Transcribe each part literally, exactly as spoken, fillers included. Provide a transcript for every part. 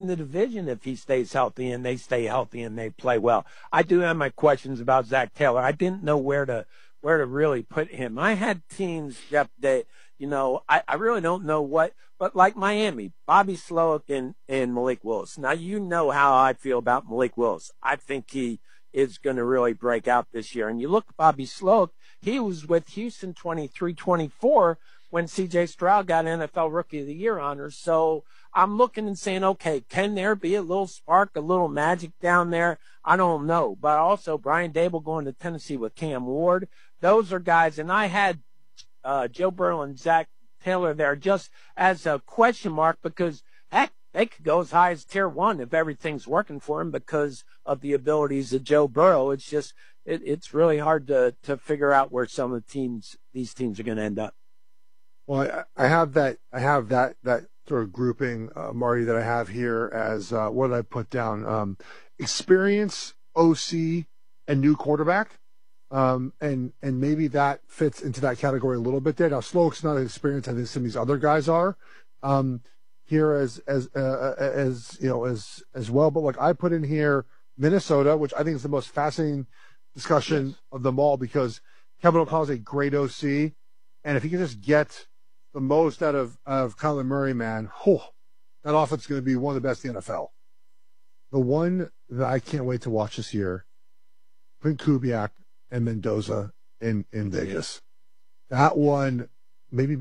the division if he stays healthy and they stay healthy and they play well. I do have my questions about Zach Taylor. I didn't know where to where to really put him. I had teams, Jeff, that, you know, I, I really don't know what, but like Miami, Bobby Slowick and, and Malik Willis. Now, you know how I feel about Malik Willis. I think he is going to really break out this year. And you look at Bobby Slowick, he was with Houston twenty-three twenty-four when C J Stroud got N F L Rookie of the Year honors. So I'm looking and saying, okay, can there be a little spark, a little magic down there? I don't know. But also Brian Dable going to Tennessee with Cam Ward. Those are guys. And I had uh, Joe Burrow and Zach Taylor there just as a question mark because, heck, they could go as high as tier one if everything's working for him because of the abilities of Joe Burrow. It's just, it, it's really hard to, to figure out where some of the teams, these teams are going to end up. Well, I, I have that, I have that, that sort of grouping, uh, Marty, that I have here as, uh, what did I put down? Um, experience, O C, and new quarterback. Um, and, and maybe that fits into that category a little bit there. Now, Slowick's not as experienced, I think some of these other guys are. Um, here as, as, uh, as, you know, as, as well. But like I put in here Minnesota, which I think is the most fascinating discussion yes. of them all because Kevin O'Connell is a great O C. And if he can just get the most out of, of Kyler Murray, man, whew, that offense is going to be one of the best in the N F L. The one that I can't wait to watch this year, Clint Kubiak and Mendoza in, in Vegas. That one, maybe,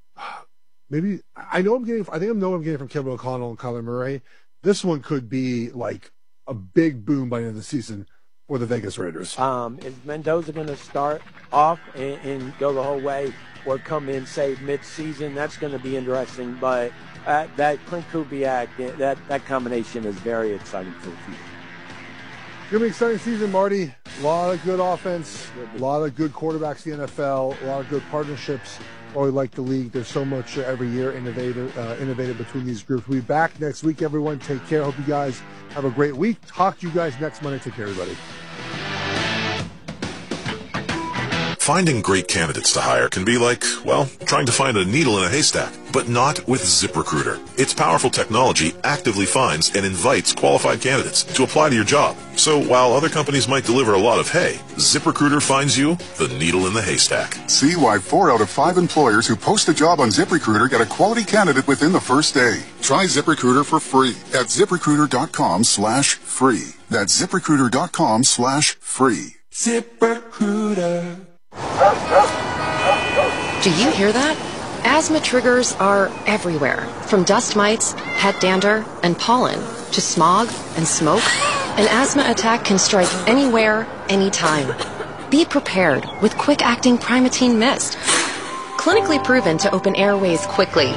maybe, I know I'm getting, I think I know I'm getting from Kevin O'Connell and Kyler Murray. This one could be like a big boom by the end of the season for the Vegas Raiders. Um, is Mendoza going to start off and, and go the whole way or come in, say, mid-season? That's going to be interesting. But uh, that Clint Kubiak, that, that combination is very exciting for the future. It's going to be an exciting season, Marty. A lot of good offense, a lot of good quarterbacks in the N F L, a lot of good partnerships. Oh, we like the league. There's so much uh, every year innovative, uh, innovative between these groups. We'll be back next week, everyone. Take care. Hope you guys have a great week. Talk to you guys next Monday. Take care, everybody. Finding great candidates to hire can be like, well, trying to find a needle in a haystack, but not with ZipRecruiter. Its powerful technology actively finds and invites qualified candidates to apply to your job. So while other companies might deliver a lot of hay, ZipRecruiter finds you the needle in the haystack. See why four out of five employers who post a job on ZipRecruiter get a quality candidate within the first day. Try ZipRecruiter for free at ZipRecruiter.com slash free. That's ZipRecruiter.com slash free. ZipRecruiter. Do you hear that? Asthma triggers are everywhere, from dust mites, head dander, and pollen, to smog and smoke. An asthma attack can strike anywhere, anytime. Be prepared with quick-acting Primatene Mist. Clinically proven to open airways quickly.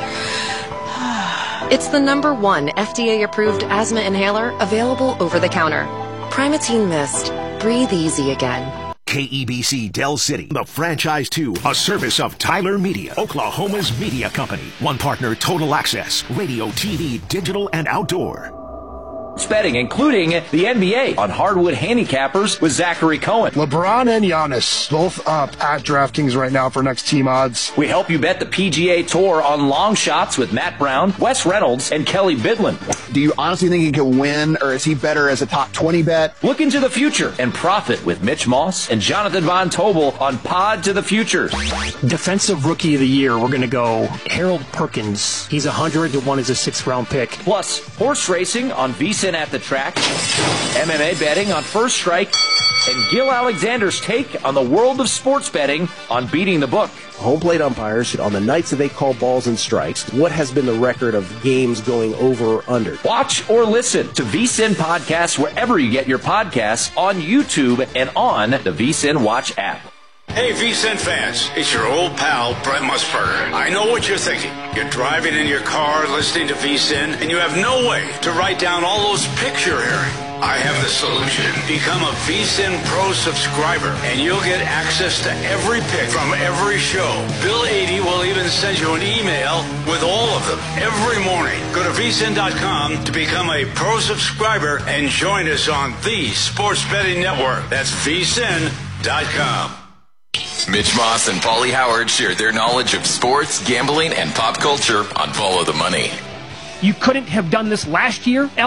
It's the number one F D A-approved asthma inhaler available over the counter. Primatene Mist. Breathe easy again. K E B C Del City, the franchise two, a service of Tyler Media, Oklahoma's media company. One partner, Total Access, radio, T V, digital, and outdoor. Betting, including the N B A on Hardwood Handicappers with Zachary Cohen. LeBron and Giannis both up at DraftKings right now for next team odds. We help you bet the P G A Tour on long shots with Matt Brown, Wes Reynolds, and Kelly Bidlin. Do you honestly think he can win, or is he better as a top twenty bet? Look into the future and profit with Mitch Moss and Jonathan Von Tobel on Pod to the Future. Defensive Rookie of the Year, we're going to go Harold Perkins. He's one hundred to one as a sixth round pick. Plus, horse racing on VSiN at the Track, M M A betting on First Strike, and Gil Alexander's take on the world of sports betting on Beating the Book. Home plate umpires on the nights that they call balls and strikes. What has been the record of games going over or under? Watch or listen to VSiN podcasts wherever you get your podcasts, on YouTube and on the VSiN Watch app. Hey, VSiN fans, it's your old pal, Brent Musburger. I know what you're thinking. You're driving in your car, listening to VSiN, and you have no way to write down all those picks you're hearing. I have the solution. Become a VSiN Pro subscriber, and you'll get access to every pick from every show. Bill eighty will even send you an email with all of them every morning. Go to V S I N dot com to become a Pro subscriber and join us on the Sports Betting Network. That's V S I N dot com. Mitch Moss and Paulie Howard share their knowledge of sports, gambling, and pop culture on Follow the Money. You couldn't have done this last year,